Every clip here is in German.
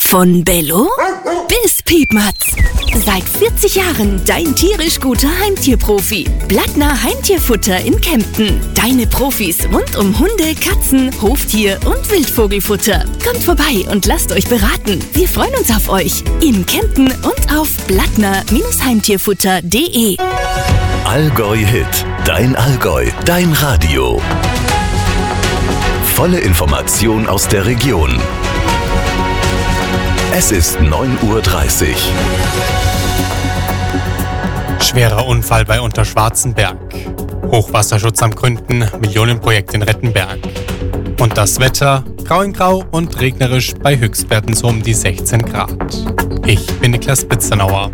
Von Bello bis Piepmatz. Seit 40 Jahren dein tierisch guter Heimtierprofi. Blattner Heimtierfutter in Kempten. Deine Profis rund um Hunde, Katzen, Hoftier und Wildvogelfutter. Kommt vorbei und lasst euch beraten. Wir freuen uns auf euch. In Kempten und auf blattner-heimtierfutter.de. Allgäu Hit. Dein Allgäu. Dein Radio. Volle Information aus der Region. Es ist 9:30 Uhr. Schwerer Unfall bei Unterschwarzenberg. Hochwasserschutz am Gründen, Millionenprojekt in Rettenberg. Und das Wetter, grau in grau und regnerisch bei Höchstwerten so um die 16 Grad. Ich bin Niklas Bitzernauer.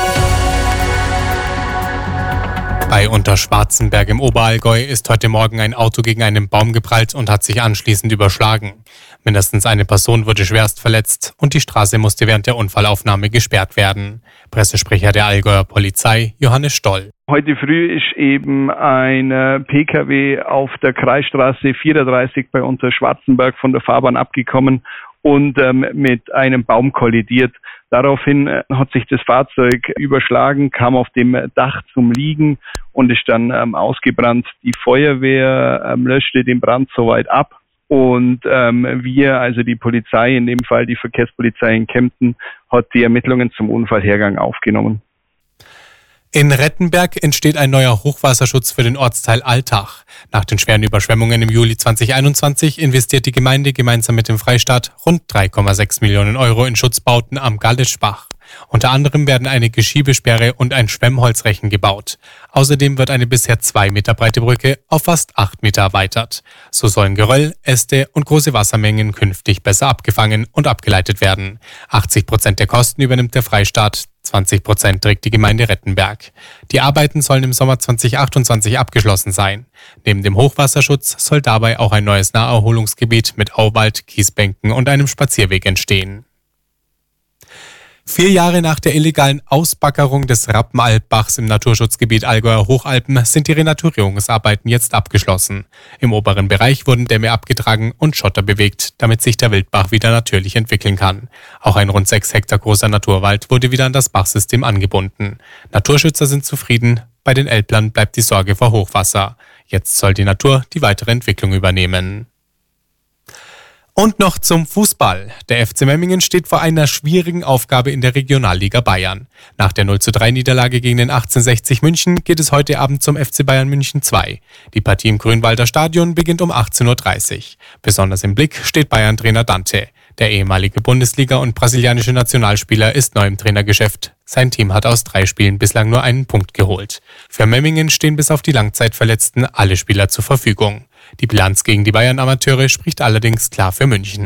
Bei Unterschwarzenberg im Oberallgäu ist heute Morgen ein Auto gegen einen Baum geprallt und hat sich anschließend überschlagen. Mindestens eine Person wurde schwerst verletzt und die Straße musste während der Unfallaufnahme gesperrt werden. Pressesprecher der Allgäuer Polizei, Johannes Stoll. Heute früh ist eben ein PKW auf der Kreisstraße 34 bei Unterschwarzenberg von der Fahrbahn abgekommen und mit einem Baum kollidiert. Daraufhin hat sich das Fahrzeug überschlagen, kam auf dem Dach zum Liegen und ist dann ausgebrannt. Die Feuerwehr löschte den Brand soweit ab und wir, also die Polizei, in dem Fall die Verkehrspolizei in Kempten, hat die Ermittlungen zum Unfallhergang aufgenommen. In Rettenberg entsteht ein neuer Hochwasserschutz für den Ortsteil Altach. Nach den schweren Überschwemmungen im Juli 2021 investiert die Gemeinde gemeinsam mit dem Freistaat rund 3,6 Millionen Euro in Schutzbauten am Gallischbach. Unter anderem werden eine Geschiebesperre und ein Schwemmholzrechen gebaut. Außerdem wird eine bisher 2 Meter breite Brücke auf fast 8 Meter erweitert. So sollen Geröll, Äste und große Wassermengen künftig besser abgefangen und abgeleitet werden. 80% der Kosten übernimmt der Freistaat, 20% trägt die Gemeinde Rettenberg. Die Arbeiten sollen im Sommer 2028 abgeschlossen sein. Neben dem Hochwasserschutz soll dabei auch ein neues Naherholungsgebiet mit Auwald, Kiesbänken und einem Spazierweg entstehen. 4 Jahre nach der illegalen Ausbaggerung des Rappenaltbachs im Naturschutzgebiet Allgäuer Hochalpen sind die Renaturierungsarbeiten jetzt abgeschlossen. Im oberen Bereich wurden Dämme abgetragen und Schotter bewegt, damit sich der Wildbach wieder natürlich entwickeln kann. Auch ein rund 6 Hektar großer Naturwald wurde wieder an das Bachsystem angebunden. Naturschützer sind zufrieden, bei den Elblern bleibt die Sorge vor Hochwasser. Jetzt soll die Natur die weitere Entwicklung übernehmen. Und noch zum Fußball. Der FC Memmingen steht vor einer schwierigen Aufgabe in der Regionalliga Bayern. Nach der 0:3 Niederlage gegen den 1860 München geht es heute Abend zum FC Bayern München 2. Die Partie im Grünwalder Stadion beginnt um 18:30 Uhr. Besonders im Blick steht Bayern-Trainer Dante. Der ehemalige Bundesliga- und brasilianische Nationalspieler ist neu im Trainergeschäft. Sein Team hat aus 3 Spielen bislang nur einen Punkt geholt. Für Memmingen stehen bis auf die Langzeitverletzten alle Spieler zur Verfügung. Die Bilanz gegen die Bayern-Amateure spricht allerdings klar für München.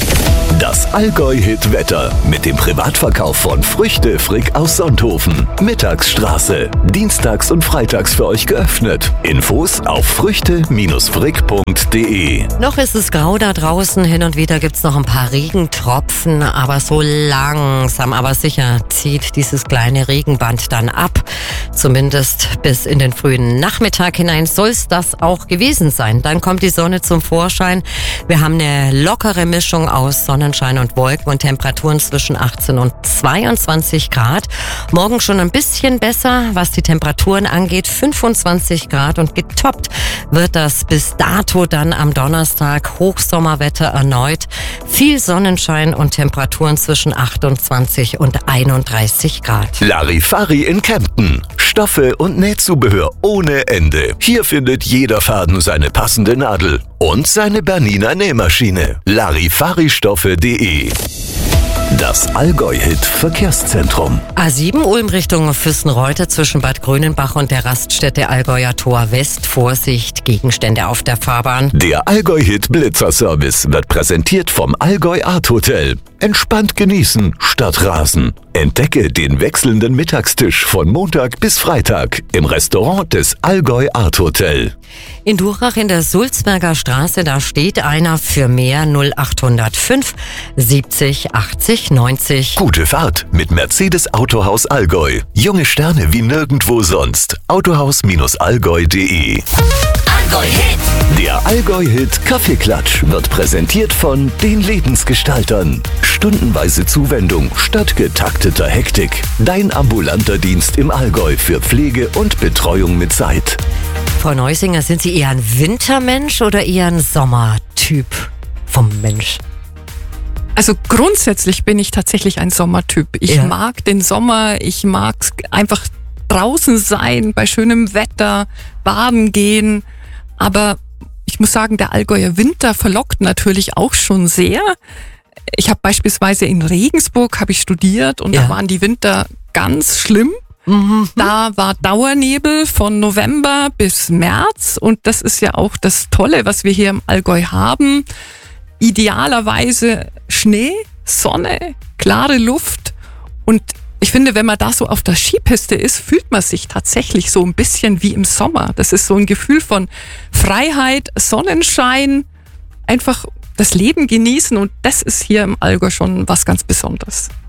Das Allgäu-Hit-Wetter mit dem Privatverkauf von Früchte Frick aus Sonthofen. Mittagsstraße. Dienstags und freitags für euch geöffnet. Infos auf früchte-frick.de. Noch ist es grau da draußen. Hin und wieder gibt's noch ein paar Regentropfen. Aber so langsam, aber sicher zieht dieses kleine Regenband dann ab. Zumindest bis in den frühen Nachmittag hinein soll's das auch gewesen sein. Dann kommt die Sonne zum Vorschein. Wir haben eine lockere Mischung aus Sonnenschein und Wolken und Temperaturen zwischen 18 und 22 Grad. Morgen schon ein bisschen besser, was die Temperaturen angeht. 25 Grad und getoppt wird das bis dato dann am Donnerstag. Hochsommerwetter erneut. Viel Sonnenschein und Temperaturen zwischen 28 und 31 Grad. Larifari in Kempten. Stoffe und Nähzubehör ohne Ende. Hier findet jeder Faden seine passende Nadel und seine Bernina Nähmaschine. Larifaristoffe.de. Das Allgäu-Hit Verkehrszentrum. A7 Ulm Richtung Füssenreuth zwischen Bad Grönenbach und der Raststätte Allgäuer Tor West. Vorsicht, Gegenstände auf der Fahrbahn. Der Allgäu-Hit Blitzerservice wird präsentiert vom Allgäu Art Hotel. Entspannt genießen statt rasen. Entdecke den wechselnden Mittagstisch von Montag bis Freitag im Restaurant des Allgäu Art Hotel. In Durach in der Sulzberger Straße, da steht einer für mehr 0805 70 80 90. Gute Fahrt mit Mercedes Autohaus Allgäu. Junge Sterne wie nirgendwo sonst. Autohaus-allgäu.de. Allgäu-Hit. Der Allgäu-Hit Kaffeeklatsch wird präsentiert von den Lebensgestaltern. Stundenweise Zuwendung statt getakteter Hektik. Dein ambulanter Dienst im Allgäu für Pflege und Betreuung mit Zeit. Frau Neusinger, sind Sie eher ein Wintermensch oder eher ein Sommertyp vom Mensch? Also grundsätzlich bin ich tatsächlich ein Sommertyp. Ich mag den Sommer, ich mag einfach draußen sein, bei schönem Wetter, baden gehen. Aber ich muss sagen, der Allgäuer Winter verlockt natürlich auch schon sehr. Ich habe beispielsweise in Regensburg studiert und da waren die Winter ganz schlimm. Da war Dauernebel von November bis März und das ist ja auch das Tolle, was wir hier im Allgäu haben. Idealerweise Schnee, Sonne, klare Luft und ich finde, wenn man da so auf der Skipiste ist, fühlt man sich tatsächlich so ein bisschen wie im Sommer. Das ist so ein Gefühl von Freiheit, Sonnenschein, einfach das Leben genießen und das ist hier im Allgäu schon was ganz Besonderes.